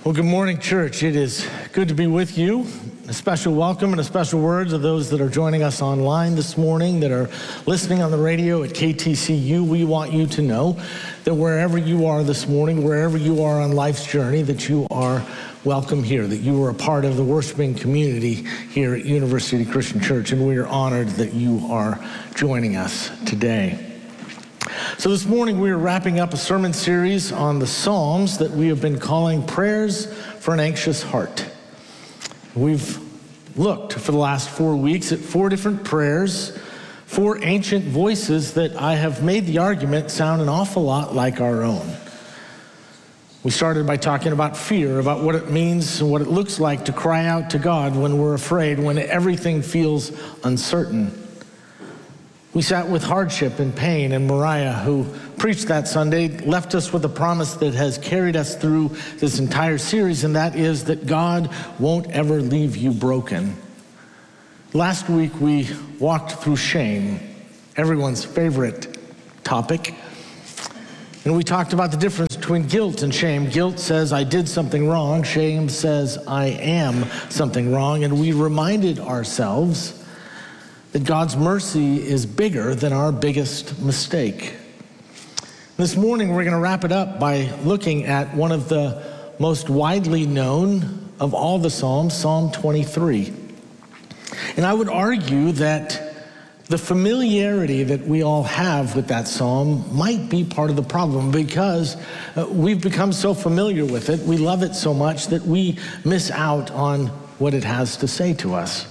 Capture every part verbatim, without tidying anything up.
Well, good morning, church. It is good to be with you. A special welcome and a special word to those that are joining us online this morning, that are listening on the radio at K T C U. We want you to know that wherever you are this morning, wherever you are on life's journey, that you are welcome here, that you are a part of the worshiping community here at University Christian Church, and we are honored that you are joining us today. So this morning we are wrapping up a sermon series on the Psalms that we have been calling Prayers for an Anxious Heart. We've looked for the last four weeks at four different prayers, four ancient voices that I have made the argument sound an awful lot like our own. We started by talking about fear, about what it means and what it looks like to cry out to God when we're afraid, when everything feels uncertain. We sat with hardship and pain, and Mariah, who preached that Sunday, left us with a promise that has carried us through this entire series, and that is that God won't ever leave you broken. Last week, we walked through shame, everyone's favorite topic, and we talked about the difference between guilt and shame. Guilt says, I did something wrong. Shame says, I am something wrong, and we reminded ourselves that God's mercy is bigger than our biggest mistake. This morning, we're going to wrap it up by looking at one of the most widely known of all the Psalms, Psalm twenty-three. And I would argue that the familiarity that we all have with that psalm might be part of the problem, because uh, we've become so familiar with it, we love it so much that we miss out on what it has to say to us.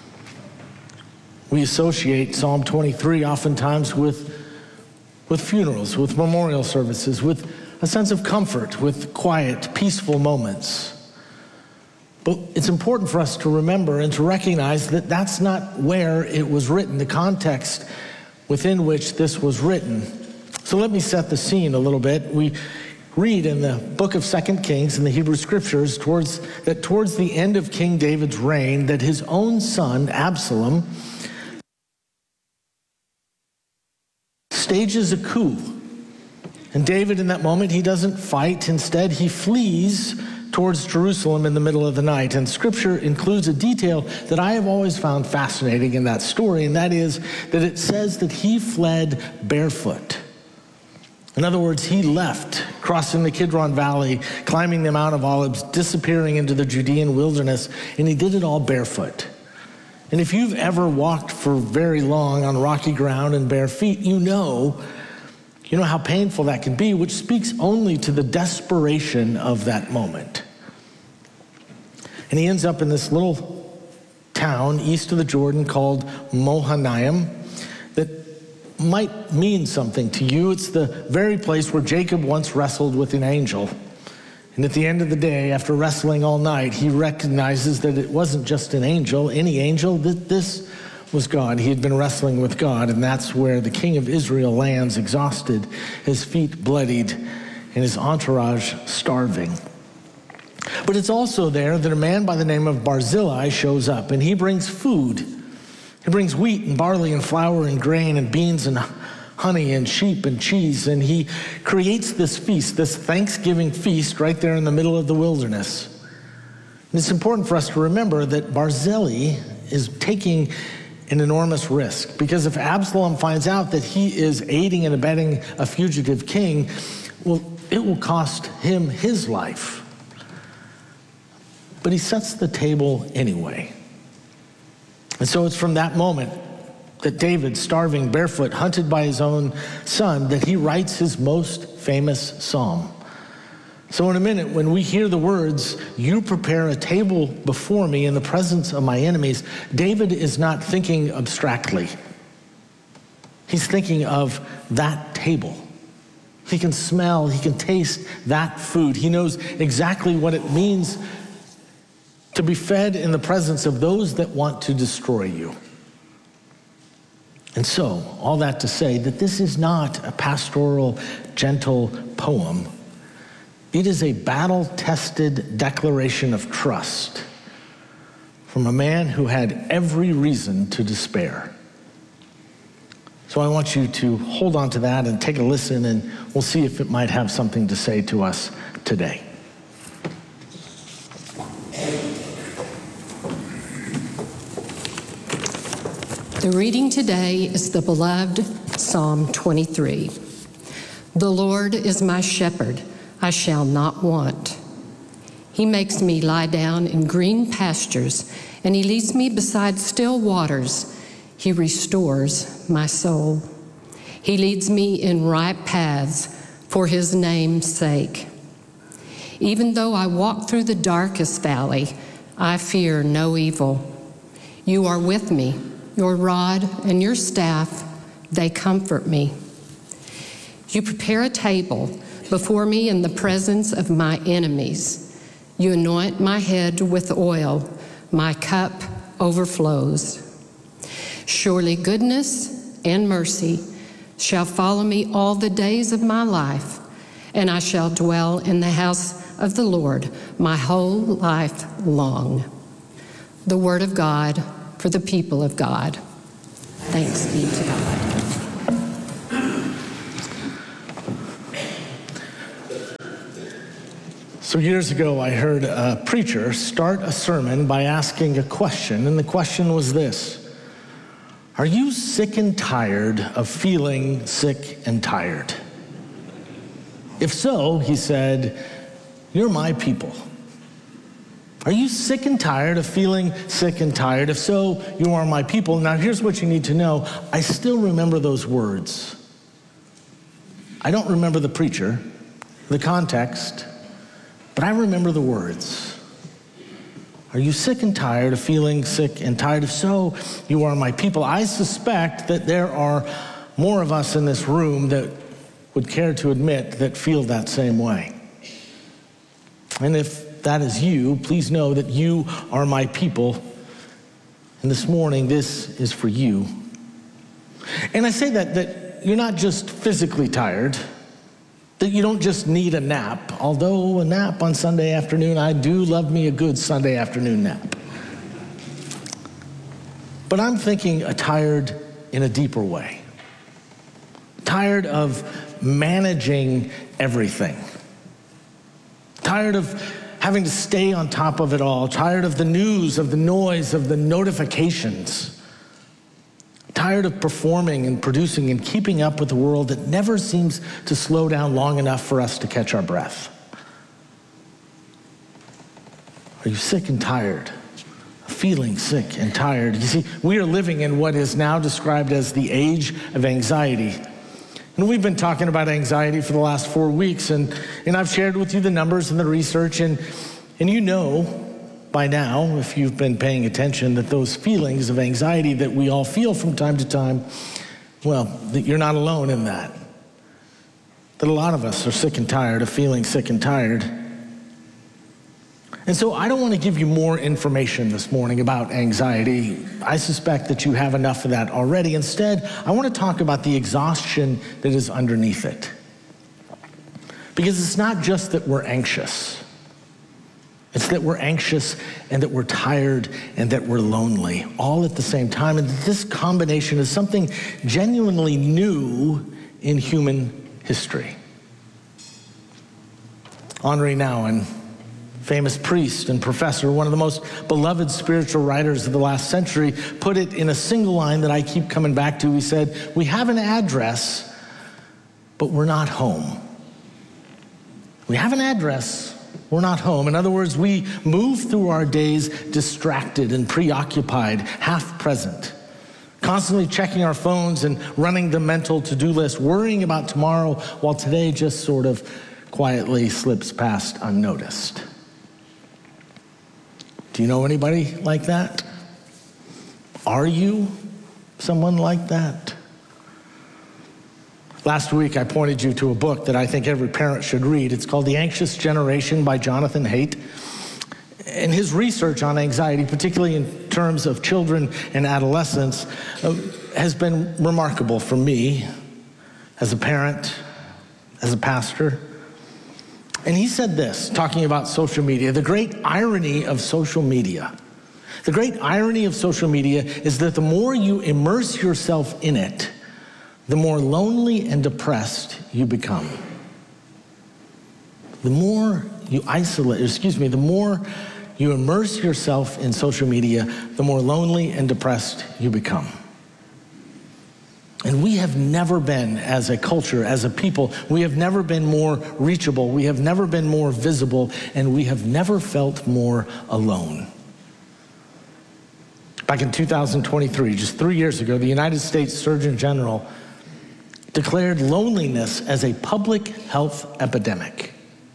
We associate Psalm twenty-three oftentimes with, with funerals, with memorial services, with a sense of comfort, with quiet, peaceful moments. But it's important for us to remember and to recognize that that's not where it was written, the context within which this was written. So let me set the scene a little bit. We read in the book of Second Kings in the Hebrew Scriptures towards, that towards the end of King David's reign, that his own son, Absalom, stages a coup. And David, in that moment, he doesn't fight. Instead, he flees towards Jerusalem in the middle of the night. And Scripture includes a detail that I have always found fascinating in that story, and that is that it says that he fled barefoot. In other words, he left, crossing the Kidron Valley, climbing the Mount of Olives, disappearing into the Judean wilderness, and he did it all barefoot. And if you've ever walked for very long on rocky ground and bare feet, you know, you know how painful that can be, which speaks only to the desperation of that moment. And he ends up in this little town east of the Jordan called Mahanaim that might mean something to you. It's the very place where Jacob once wrestled with an angel. And at the end of the day, after wrestling all night, he recognizes that it wasn't just an angel, any angel, that this was God. He had been wrestling with God, and that's where the king of Israel lands, exhausted, his feet bloodied, and his entourage starving. But it's also there that a man by the name of Barzillai shows up, and he brings food. He brings wheat and barley and flour and grain and beans and honey and sheep and cheese, and he creates this feast, this Thanksgiving feast right there in the middle of the wilderness. And it's important for us to remember that Barzillai is taking an enormous risk, because if Absalom finds out that he is aiding and abetting a fugitive king, well, it will cost him his life. But he sets the table anyway. And so it's from that moment that David, starving, barefoot, hunted by his own son, that he writes his most famous psalm. So in a minute, when we hear the words, you prepare a table before me in the presence of my enemies, David is not thinking abstractly. He's thinking of that table. He can smell, he can taste that food. He knows exactly what it means to be fed in the presence of those that want to destroy you. And so, all that to say that this is not a pastoral, gentle poem. It is a battle-tested declaration of trust from a man who had every reason to despair. So I want you to hold on to that and take a listen, and we'll see if it might have something to say to us today. The reading today is the beloved Psalm twenty-three. The Lord is my shepherd, I shall not want. He makes me lie down in green pastures, and he leads me beside still waters. He restores my soul. He leads me in right paths for his name's sake. Even though I walk through the darkest valley, I fear no evil. You are with me. Your rod and your staff, they comfort me. You prepare a table before me in the presence of my enemies. You anoint my head with oil. My cup overflows. Surely goodness and mercy shall follow me all the days of my life, and I shall dwell in the house of the Lord my whole life long. The word of God for the people of God. Thanks be to God. So years ago, I heard a preacher start a sermon by asking a question, and the question was this: are you sick and tired of feeling sick and tired? If so, he said, you're my people. Are you sick and tired of feeling sick and tired? If so, you are my people. Now, here's what you need to know. I still remember those words. I don't remember the preacher, the context, but I remember the words. Are you sick and tired of feeling sick and tired? If so, you are my people. I suspect that there are more of us in this room that would care to admit that feel that same way. And if that is you, please know that you are my people. And this morning, this is for you. And I say that, that you're not just physically tired, that you don't just need a nap, although a nap on Sunday afternoon, I do love me a good Sunday afternoon nap. But I'm thinking a tired in a deeper way. Tired of managing everything. Tired of having to stay on top of it all, tired of the news, of the noise, of the notifications, tired of performing and producing and keeping up with the world that never seems to slow down long enough for us to catch our breath. Are you sick and tired? Feeling sick and tired? You see, we are living in what is now described as the age of anxiety. And we've been talking about anxiety for the last four weeks, and, and I've shared with you the numbers and the research, and, and you know by now, if you've been paying attention, that those feelings of anxiety that we all feel from time to time, well, that you're not alone in that. That a lot of us are sick and tired of feeling sick and tired. And so I don't want to give you more information this morning about anxiety. I suspect that you have enough of that already. Instead, I want to talk about the exhaustion that is underneath it. Because it's not just that we're anxious. It's that we're anxious and that we're tired and that we're lonely, all at the same time. And this combination is something genuinely new in human history. Henri Nouwen, famous priest and professor, one of the most beloved spiritual writers of the last century, put it in a single line that I keep coming back to. He said, we have an address, but we're not home. We have an address, we're not home. In other words, we move through our days distracted and preoccupied, half present, constantly checking our phones and running the mental to-do list, worrying about tomorrow while today just sort of quietly slips past unnoticed. Do you know anybody like that? Are you someone like that? Last week, I pointed you to a book that I think every parent should read. It's called The Anxious Generation by Jonathan Haidt. And his research on anxiety, particularly in terms of children and adolescents, uh, has been remarkable for me as a parent, as a pastor. And he said this, talking about social media, the great irony of social media. The great irony of social media is that the more you immerse yourself in it, the more lonely and depressed you become. The more you isolate, excuse me, the more you immerse yourself in social media, the more lonely and depressed you become. And we have never been, as a culture, as a people, we have never been more reachable, we have never been more visible, and we have never felt more alone. Back in two thousand twenty-three, just three years ago, the United States Surgeon General declared loneliness as a public health epidemic.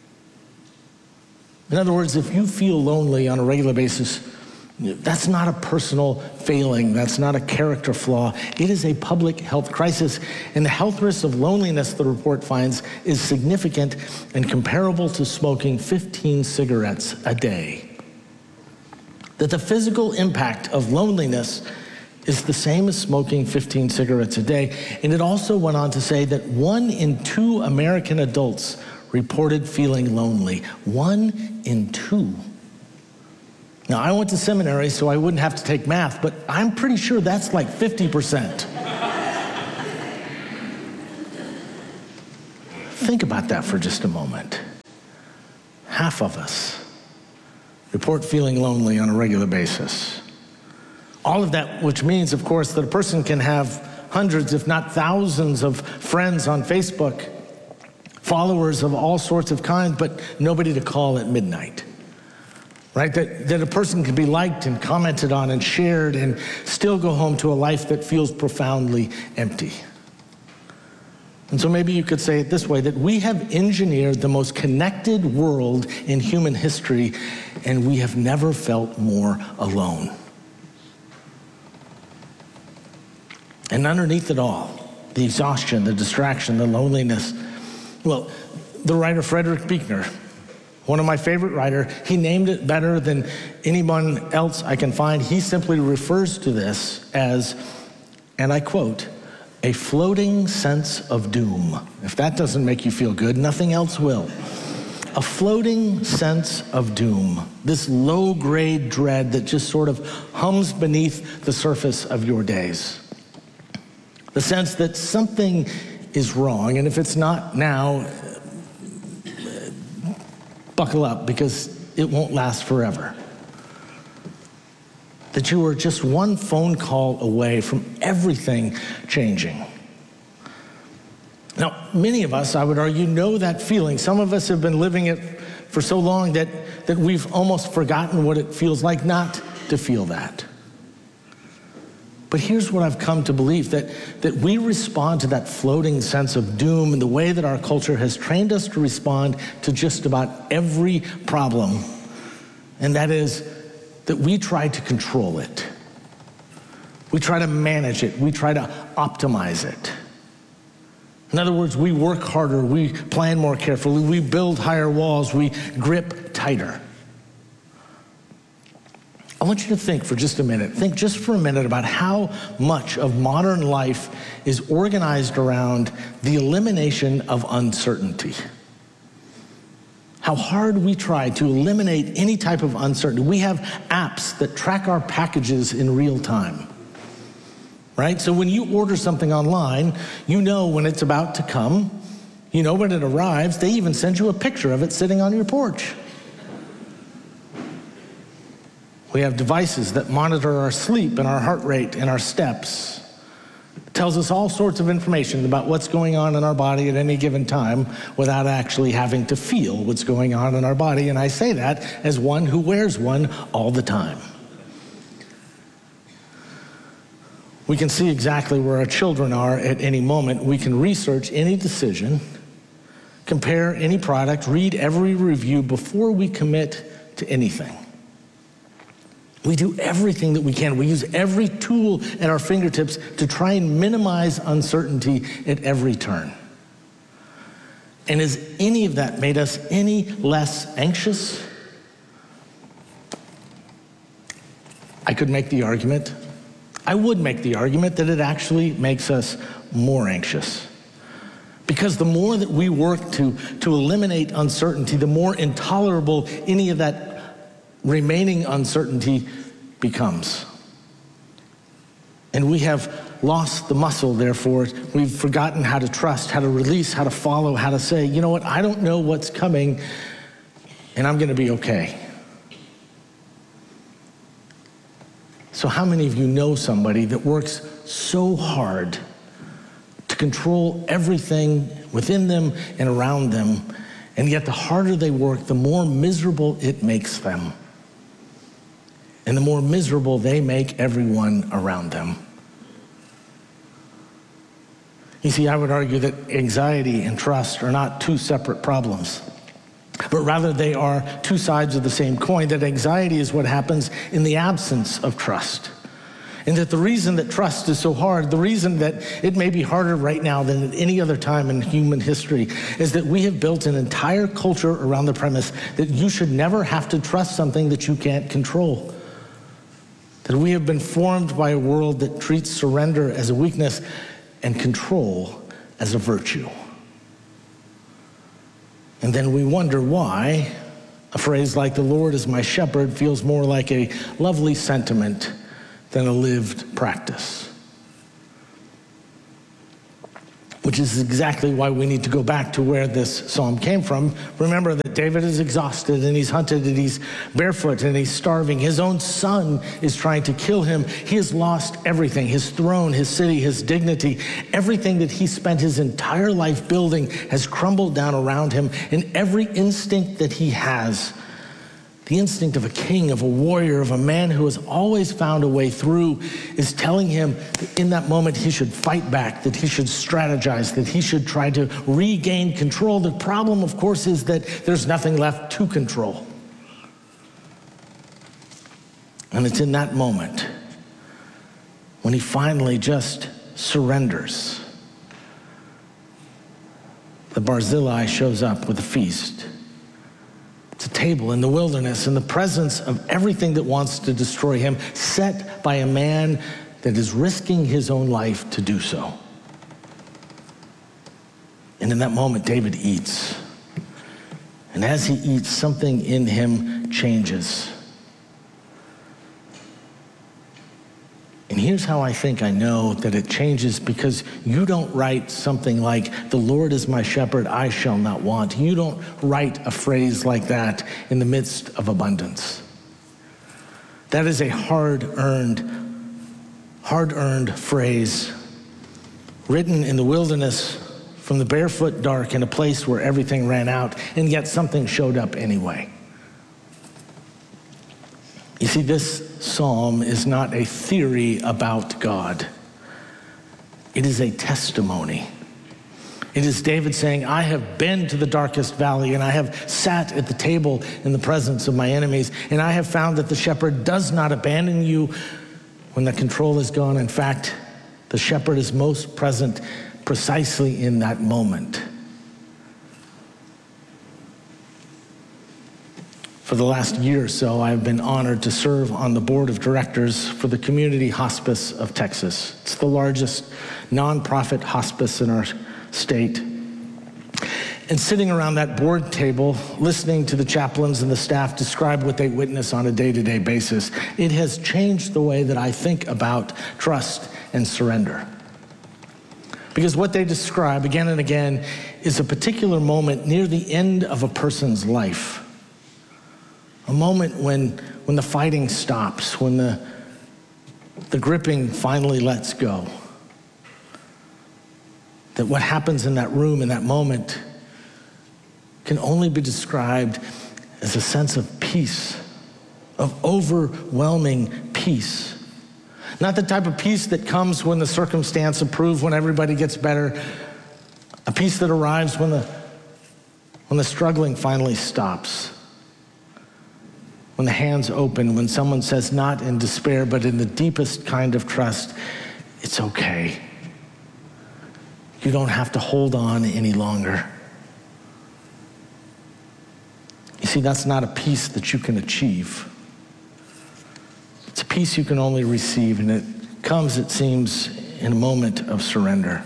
In other words, if you feel lonely on a regular basis, that's not a personal failing. That's not a character flaw. It is a public health crisis. And the health risks of loneliness, the report finds, is significant and comparable to smoking fifteen cigarettes a day. That the physical impact of loneliness is the same as smoking fifteen cigarettes a day. And it also went on to say that one in two American adults reported feeling lonely. One in two. Now, I went to seminary, so I wouldn't have to take math, but I'm pretty sure that's like fifty percent. Think about that for just a moment. Half of us report feeling lonely on a regular basis. All of that, which means, of course, that a person can have hundreds, if not thousands, of friends on Facebook, followers of all sorts of kinds, but nobody to call at midnight. Right? That, that a person can be liked and commented on and shared and still go home to a life that feels profoundly empty. And so maybe you could say it this way, that we have engineered the most connected world in human history, and we have never felt more alone. And underneath it all, the exhaustion, the distraction, the loneliness, well, the writer Frederick Buechner, one of my favorite writers, he named it better than anyone else I can find. He simply refers to this as, and I quote, a floating sense of doom. If that doesn't make you feel good, nothing else will. A floating sense of doom, this low-grade dread that just sort of hums beneath the surface of your days. The sense that something is wrong, and if it's not now, buckle up, because it won't last forever. That you are just one phone call away from everything changing. Now, many of us, I would argue, know that feeling. Some of us have been living it for so long that, that we've almost forgotten what it feels like not to feel that. But here's what I've come to believe, that, that we respond to that floating sense of doom in the way that our culture has trained us to respond to just about every problem. And that is that we try to control it. We try to manage it. We try to optimize it. In other words, we work harder. We plan more carefully. We build higher walls. We grip tighter. I want you to think for just a minute, think just for a minute about how much of modern life is organized around the elimination of uncertainty. How hard we try to eliminate any type of uncertainty. We have apps that track our packages in real time, right? So when you order something online, you know when it's about to come, you know when it arrives, they even send you a picture of it sitting on your porch. We have devices that monitor our sleep and our heart rate and our steps. It tells us all sorts of information about what's going on in our body at any given time without actually having to feel what's going on in our body. And I say that as one who wears one all the time. We can see exactly where our children are at any moment. We can research any decision, compare any product, read every review before we commit to anything. We do everything that we can. We use every tool at our fingertips to try and minimize uncertainty at every turn. And has any of that made us any less anxious? I could make the argument, I would make the argument that it actually makes us more anxious. Because the more that we work to, to eliminate uncertainty, the more intolerable any of that remaining uncertainty becomes. And we have lost the muscle, therefore. We've forgotten how to trust, how to release, how to follow, how to say, you know what, I don't know what's coming, and I'm going to be okay. So how many of you know somebody that works so hard to control everything within them and around them. And yet the harder they work, the more miserable it makes them. And the more miserable they make everyone around them. You see, I would argue that anxiety and trust are not two separate problems, but rather they are two sides of the same coin, that anxiety is what happens in the absence of trust. And that the reason that trust is so hard, the reason that it may be harder right now than at any other time in human history, is that we have built an entire culture around the premise that you should never have to trust something that you can't control. That we have been formed by a world that treats surrender as a weakness and control as a virtue. And then we wonder why a phrase like "the Lord is my shepherd" feels more like a lovely sentiment than a lived practice. Which is exactly why we need to go back to where this psalm came from. Remember that David is exhausted and he's hunted and he's barefoot and he's starving. His own son is trying to kill him. He has lost everything, his throne, his city, his dignity. Everything that he spent his entire life building has crumbled down around him. And every instinct that he has, the instinct of a king, of a warrior, of a man who has always found a way through, is telling him that in that moment he should fight back, that he should strategize, that he should try to regain control. The problem, of course, is that there's nothing left to control. And it's in that moment when he finally just surrenders that Barzillai shows up with a feast. It's a table in the wilderness in the presence of everything that wants to destroy him, set by a man that is risking his own life to do so. And in that moment, David eats. And as he eats, something in him changes. And here's how I think I know that it changes, because you don't write something like, "The Lord is my shepherd, I shall not want." You don't write a phrase like that in the midst of abundance. That is a hard-earned, hard-earned phrase written in the wilderness from the barefoot dark in a place where everything ran out, and yet something showed up anyway. You see, this psalm is not a theory about God. It is a testimony. It is David saying, "I have been to the darkest valley, and I have sat at the table in the presence of my enemies, and I have found that the shepherd does not abandon you when the control is gone. In fact, the shepherd is most present precisely in that moment." For the last year or so, I've been honored to serve on the board of directors for the Community Hospice of Texas. It's the largest nonprofit hospice in our state. And sitting around that board table, listening to the chaplains and the staff describe what they witness on a day-to-day basis, it has changed the way that I think about trust and surrender. Because what they describe again and again is a particular moment near the end of a person's life. A moment when, when the fighting stops, when the, the gripping finally lets go. That what happens in that room, in that moment, can only be described as a sense of peace, of overwhelming peace. Not the type of peace that comes when the circumstance approves, when everybody gets better. A peace that arrives when the, when the struggling finally stops. When the hands open, when someone says, not in despair, but in the deepest kind of trust, "It's okay. You don't have to hold on any longer." You see, that's not a peace that you can achieve. It's a peace you can only receive, and it comes, it seems, in a moment of surrender.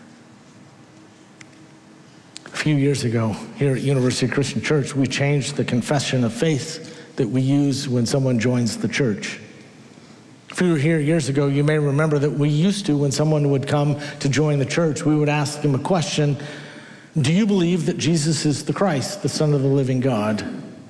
A few years ago, here at University Christian Church, we changed the confession of faith that we use when someone joins the church. If you were here years ago, you may remember that we used to, when someone would come to join the church, we would ask them a question: "Do you believe that Jesus is the Christ, the Son of the living God?"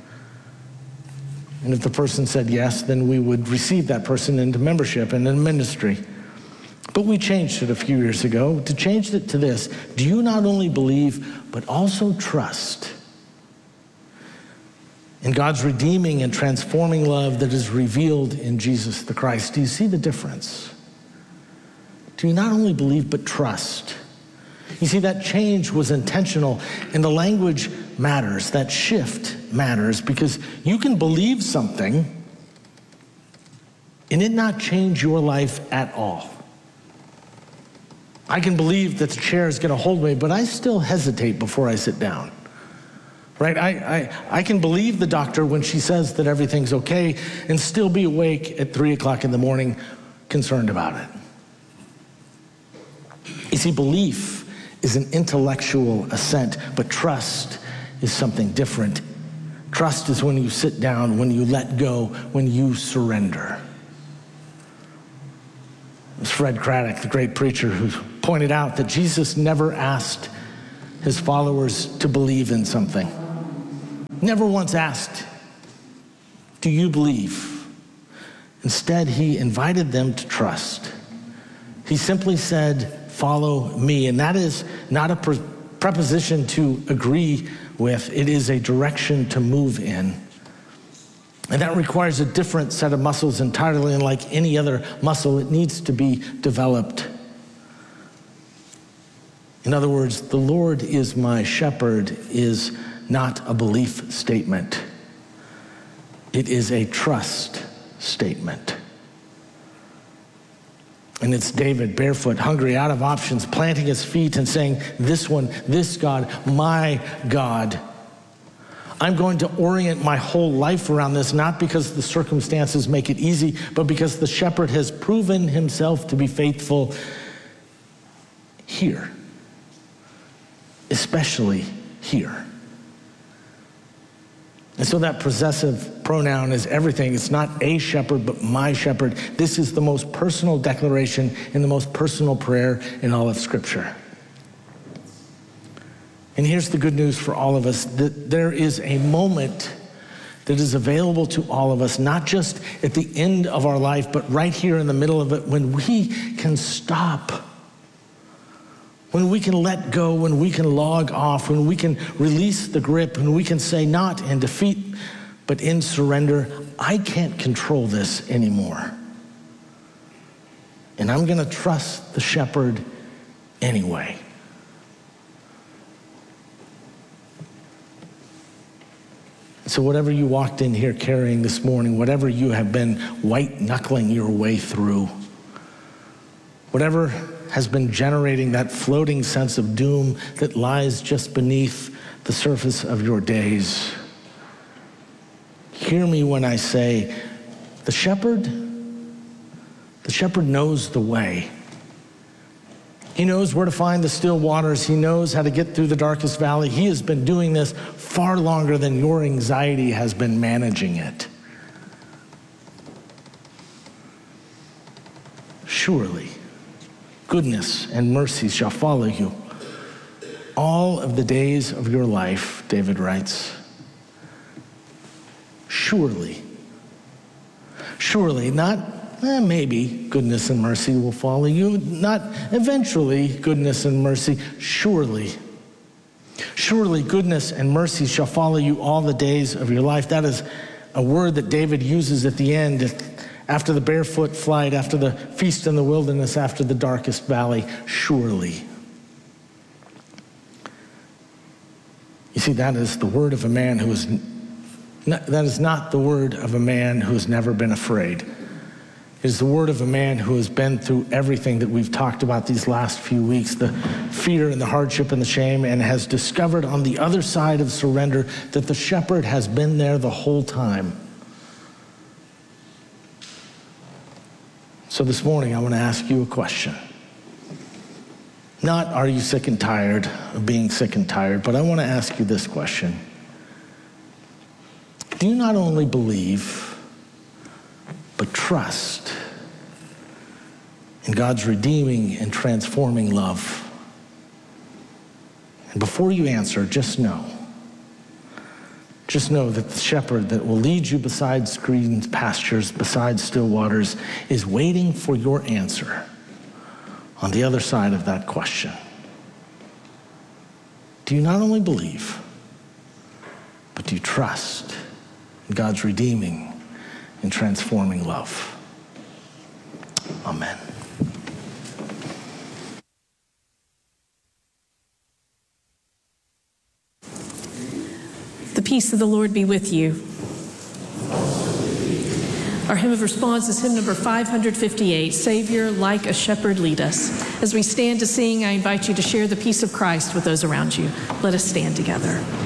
And if the person said yes, then we would receive that person into membership and in ministry. But we changed it a few years ago to change it to this: do you not only believe, but also trust in God's redeeming and transforming love that is revealed in Jesus the Christ? Do you see the difference? Do you not only believe, but trust? You see, that change was intentional, and the language matters. That shift matters, because you can believe something and it not change your life at all. I can believe that the chair is going to hold me, but I still hesitate before I sit down. Right? I, I, I can believe the doctor when she says that everything's okay and still be awake at three o'clock in the morning concerned about it. You see, belief is an intellectual assent, but trust is something different. Trust is when you sit down, when you let go, when you surrender. It was Fred Craddock, the great preacher, who pointed out that Jesus never asked his followers to believe in something. Never once asked, do you believe? Instead, he invited them to trust. He simply said, follow me. And that is not a pre- preposition to agree with. It is a direction to move in. And that requires a different set of muscles entirely, and like any other muscle, it needs to be developed. In other words, the Lord is my shepherd is not a belief statement. It is a trust statement. And it's David, barefoot, hungry, out of options, planting his feet and saying, this one, this God, my God. I'm going to orient my whole life around this, not because the circumstances make it easy, but because the shepherd has proven himself to be faithful here, especially here. And so that possessive pronoun is everything. It's not a shepherd, but my shepherd. This is the most personal declaration and the most personal prayer in all of Scripture. And here's the good news for all of us, that there is a moment that is available to all of us, not just at the end of our life, but right here in the middle of it, when we can stop, when we can let go, when we can log off, when we can release the grip, when we can say not in defeat, but in surrender, I can't control this anymore. And I'm going to trust the shepherd anyway. So whatever you walked in here carrying this morning, whatever you have been white-knuckling your way through, whatever has been generating that floating sense of doom that lies just beneath the surface of your days, hear me when I say, the shepherd, the shepherd knows the way. He knows where to find the still waters. He knows how to get through the darkest valley. He has been doing this far longer than your anxiety has been managing it. Surely, goodness and mercy shall follow you all of the days of your life, David writes. Surely, surely, not Eh, maybe goodness and mercy will follow you. Not eventually goodness and mercy. Surely. Surely goodness and mercy shall follow you all the days of your life. That is a word that David uses at the end, after the barefoot flight, after the feast in the wilderness, after the darkest valley. Surely. You see, that is the word of a man who is, not, that is not the word of a man who has never been afraid. It is the word of a man who has been through everything that we've talked about these last few weeks, the fear and the hardship and the shame, and has discovered on the other side of surrender that the shepherd has been there the whole time. So this morning, I want to ask you a question. Not, are you sick and tired of being sick and tired, but I want to ask you this question. Do you not only believe, but trust in God's redeeming and transforming love? And before you answer, just know, just know that the shepherd that will lead you beside green pastures, beside still waters, is waiting for your answer on the other side of that question? Do you not only believe, but do you trust in God's redeeming and transforming love? Amen. The peace of the Lord be with you. Our hymn of response is hymn number five hundred fifty-eight, Savior, like a shepherd, lead us. As we stand to sing, I invite you to share the peace of Christ with those around you. Let us stand together.